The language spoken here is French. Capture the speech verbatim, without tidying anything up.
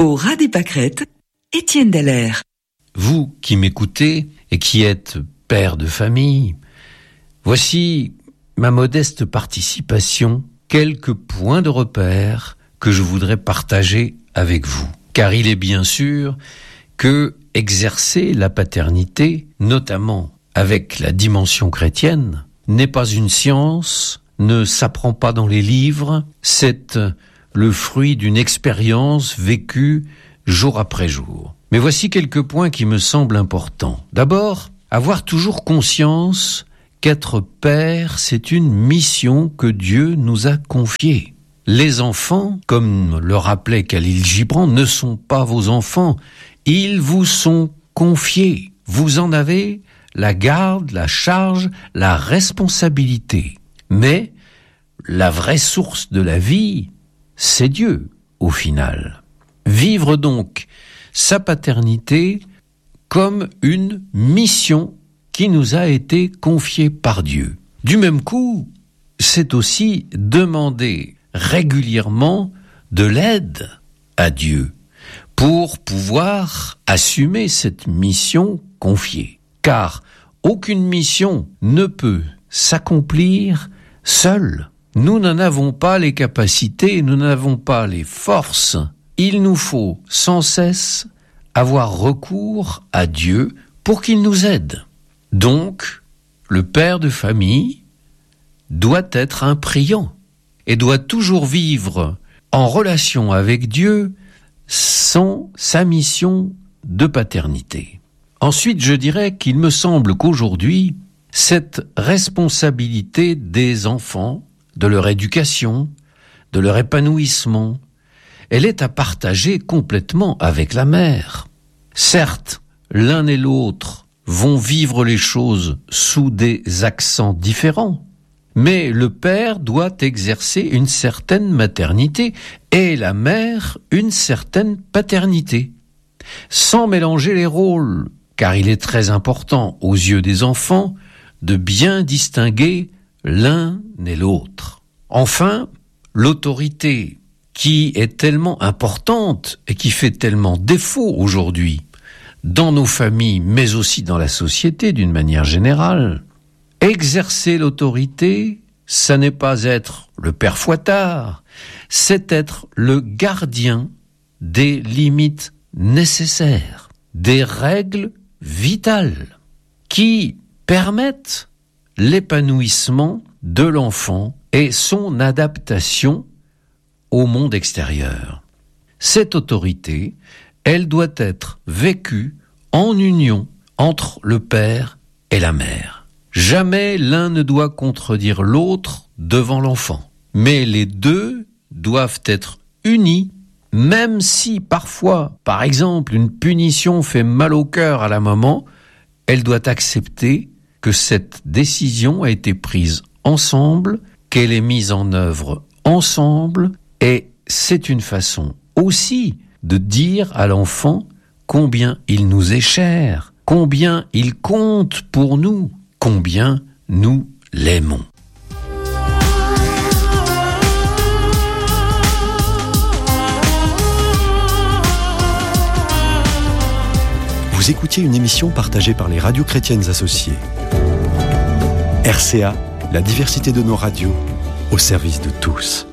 Au ras des pâquerettes, Étienne Dallaire. Vous qui m'écoutez et qui êtes père de famille, voici ma modeste participation, quelques points de repère que je voudrais partager avec vous. Car il est bien sûr que exercer la paternité, notamment avec la dimension chrétienne, n'est pas une science, ne s'apprend pas dans les livres, c'est le fruit d'une expérience vécue jour après jour. Mais voici quelques points qui me semblent importants. D'abord, avoir toujours conscience qu'être père, c'est une mission que Dieu nous a confiée. Les enfants, comme le rappelait Khalil Gibran, ne sont pas vos enfants, ils vous sont confiés. Vous en avez la garde, la charge, la responsabilité. Mais la vraie source de la vie, c'est Dieu, au final. Vivre donc sa paternité comme une mission qui nous a été confiée par Dieu. Du même coup, c'est aussi demander régulièrement de l'aide à Dieu pour pouvoir assumer cette mission confiée. Car aucune mission ne peut s'accomplir seule. Nous n'en avons pas les capacités, nous n'avons pas les forces. Il nous faut sans cesse avoir recours à Dieu pour qu'il nous aide. Donc, le père de famille doit être un priant et doit toujours vivre en relation avec Dieu sans sa mission de paternité. Ensuite, je dirais qu'il me semble qu'aujourd'hui, cette responsabilité des enfants, de leur éducation, de leur épanouissement, elle est à partager complètement avec la mère. Certes, l'un et l'autre vont vivre les choses sous des accents différents, mais le père doit exercer une certaine maternité et la mère une certaine paternité, sans mélanger les rôles, car il est très important aux yeux des enfants de bien distinguer l'un et l'autre. Enfin, l'autorité qui est tellement importante et qui fait tellement défaut aujourd'hui dans nos familles, mais aussi dans la société d'une manière générale. Exercer l'autorité, ça n'est pas être le père fouettard, c'est être le gardien des limites nécessaires, des règles vitales qui permettent l'épanouissement de l'enfant et son adaptation au monde extérieur. Cette autorité, elle doit être vécue en union entre le père et la mère. Jamais l'un ne doit contredire l'autre devant l'enfant, mais les deux doivent être unis, même si parfois, par exemple, une punition fait mal au cœur à la maman, elle doit accepter que cette décision a été prise ensemble, qu'elle est mise en œuvre ensemble, et c'est une façon aussi de dire à l'enfant combien il nous est cher, combien il compte pour nous, combien nous l'aimons. Vous écoutiez une émission partagée par les radios chrétiennes associées. R C A, la diversité de nos radios, au service de tous.